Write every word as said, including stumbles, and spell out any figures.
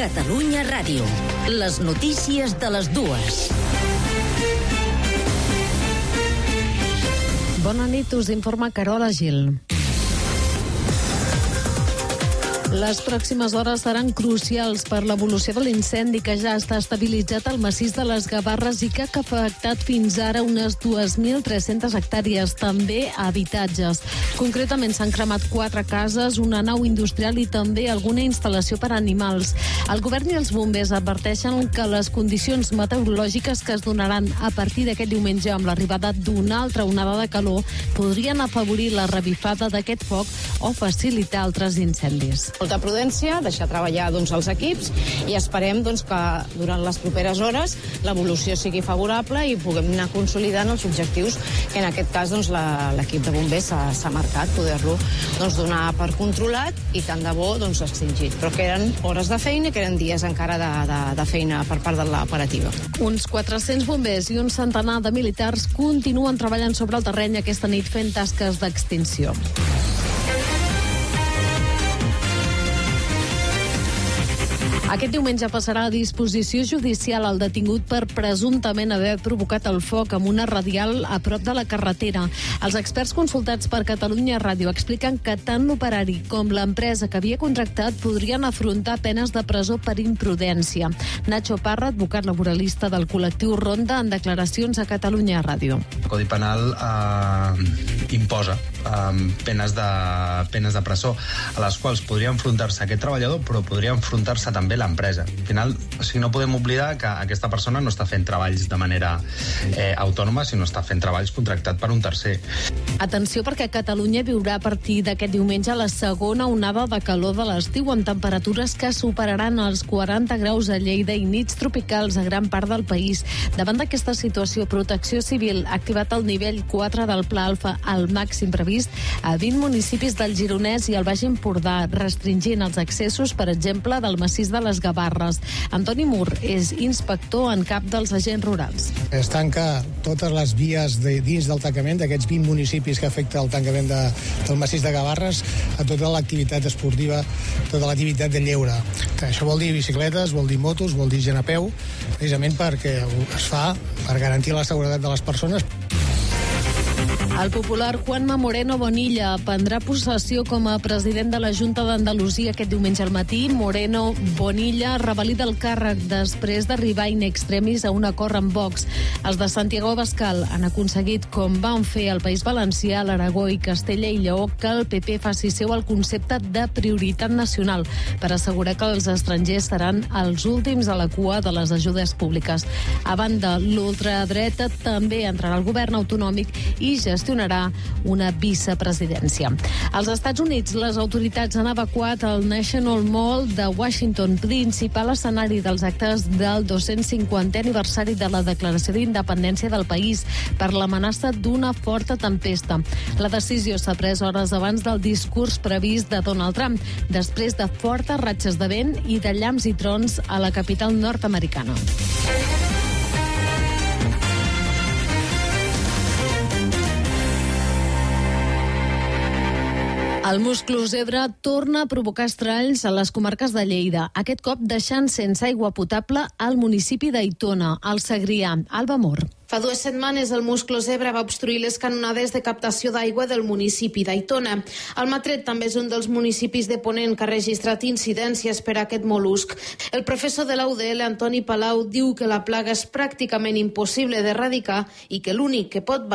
Catalunya Ràdio. Les notícies de les dues. Bona nit, us informa Carola Gil. Les pròximes hores seran crucials per l'evolució de l'incendi que ja està estabilitzat al massís de les Gavarres i que ha afectat fins ara unes dos mil tres-centes hectàrees, també a habitatges. Concretament s'han cremat quatre cases, una nau industrial i també alguna instal·lació per a animals. El govern i els bombers adverteixen que les condicions meteorològiques que es donaran a partir d'aquest diumenge amb l'arribada d'una altra onada de calor podrien afavorir la revifada d'aquest foc o facilitar altres incendis. Molta prudència, deixar treballar doncs, els equips i esperem doncs, que durant les properes hores l'evolució sigui favorable i puguem anar consolidant els objectius que en aquest cas doncs, l'equip de bombers s'ha marcat, poder-lo doncs, donar per controlat i tant de bo doncs, extingit. Però que eren hores de feina i que eren dies encara de, de, de feina per part de l'operativa. Uns quatre-cents bombers i un centenar de militars continuen treballant sobre el terreny aquesta nit fent tasques d'extinció. Aquest diumenge passarà a disposició judicial el detingut per presumptament haver provocat el foc amb una radial a prop de la carretera. Els experts consultats per Catalunya Ràdio expliquen que tant l'operari com l'empresa que havia contractat podrien afrontar penes de presó per imprudència. Nacho Parra, advocat laboralista del col·lectiu Ronda, en declaracions a Catalunya Ràdio. El Codi Penal eh, imposa eh, penes, de, penes de presó a les quals podria enfrontar-se aquest treballador, però podria enfrontar-se també l'empresa. Al final, o sigui, no podem oblidar que aquesta persona no està fent treballs de manera eh, autònoma, sinó està fent treballs contractat per un tercer. Atenció, perquè Catalunya viurà a partir d'aquest diumenge la segona onada de calor de l'estiu amb temperatures que superaran els quaranta graus a Lleida i nits tropicals a gran part del país. Davant d'aquesta situació, Protecció Civil ha activat el nivell quatre del Pla Alfa al màxim previst a vint municipis del Gironès i el Baix Empordà, restringint els accessos, per exemple, del massís de les Gavarres. Antoni Mur és inspector en cap dels agents rurals. Es tanca totes les vies de, dins del tancament d'aquests vint municipis que afecta el tancament de, del massís de Gavarres a tota l'activitat esportiva, tota l'activitat de lleure. Això vol dir bicicletes, vol dir motos, vol dir gent a peu, precisament perquè es fa per garantir la seguretat de les persones. El popular Juanma Moreno Bonilla prendrà possessió com a president de la Junta d'Andalusia aquest diumenge al matí. Moreno Bonilla revalida el càrrec després d'arribar in extremis a un acord amb Vox. Els de Santiago Abascal han aconseguit, com van fer al País Valencià, l'Aragó i Castella i Lleó, que el P P faci seu el concepte de prioritat nacional per assegurar que els estrangers seran els últims a la cua de les ajudes públiques. A banda, l'ultradreta també entrarà al govern autonòmic i gestionarà una vicepresidència. Als Estats Units, les autoritats han evacuat el National Mall de Washington, principal escenari dels actes del dos-cents cinquantè aniversari de la declaració d'independència del país, per l'amenaça d'una forta tempesta. La decisió s'ha pres hores abans del discurs previst de Donald Trump, després de fortes ratxes de vent i de llamps i trons a la capital nord-americana. El musclo zebra torna a provocar estralls a les comarques de Lleida, aquest cop deixant sense aigua potable al municipi d'Aitona, al Segrià. Alba Mor. Fa dues setmanes el musclo zebra va obstruir les canonades de captació d'aigua del municipi d'Aitona. Almatret també és un dels municipis de Ponent que ha registrat incidències per a aquest mol·lusc. El professor de la U D L, Antoni Palau, diu que la plaga és pràcticament impossible d'erradicar i que l'únic que pot